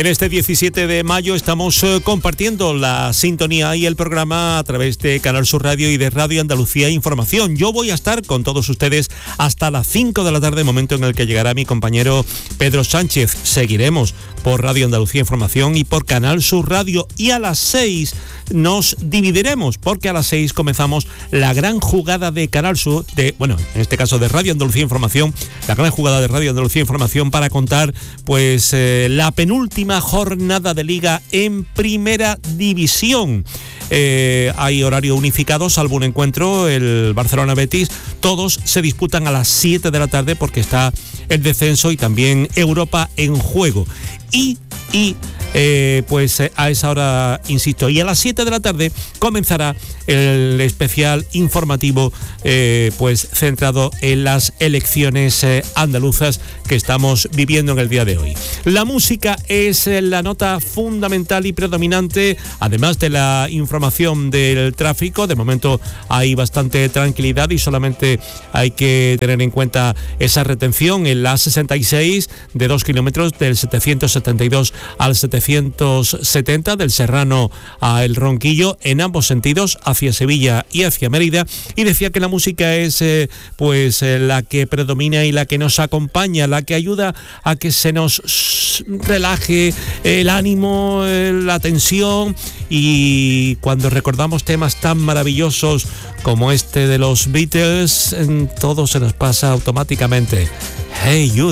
En este 17 de mayo estamos compartiendo la sintonía y el programa a través de Canal Sur Radio y de Radio Andalucía Información. Yo voy a estar con todos ustedes hasta las 5 de la tarde, momento en el que llegará mi compañero Pedro Sánchez. Seguiremos por Radio Andalucía Información y por Canal Sur Radio, y a las 6 nos dividiremos, porque a las 6 comenzamos la gran jugada de Canal Sur, en este caso de Radio Andalucía Información, la gran jugada de Radio Andalucía Información para contar pues la penúltima jornada de Liga en Primera División. Hay horario unificado, salvo un encuentro, el Barcelona-Betis. Todos se disputan a las 7 de la tarde porque está el descenso y también Europa en juego. Pues a esa hora, insisto, y a las 7 de la tarde comenzará el especial informativo pues centrado en las elecciones andaluzas que estamos viviendo en el día de hoy. La música es la nota fundamental y predominante, además de la información del tráfico. De momento hay bastante tranquilidad y solamente hay que tener en cuenta esa retención en la A66 de 2 kilómetros, del 772 al 770, del Serrano a El Ronquillo, en ambos sentidos, hacia Sevilla y hacia Mérida. Y decía que la música es la que predomina y la que nos acompaña, la que ayuda a que se nos relaje el ánimo, la tensión, y cuando recordamos temas tan maravillosos como este de los Beatles, todo se nos pasa automáticamente. Hey You.